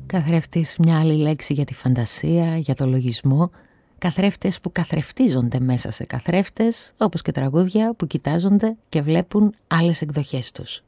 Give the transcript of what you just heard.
Καθρέφτης, μια άλλη λέξη για τη φαντασία, για το λογισμό. Καθρέφτες που καθρεφτίζονται μέσα σε καθρέφτες, όπως και τραγούδια που κοιτάζονται και βλέπουν άλλες εκδοχές τους.